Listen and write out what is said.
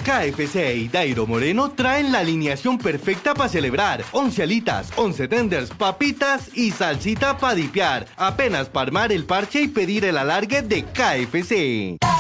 KFC y Dairo Moreno traen la alineación perfecta para celebrar. 11 alitas, 11 tenders, papitas y salsita para dipear. Apenas para armar el parche y pedir el alargue de KFC.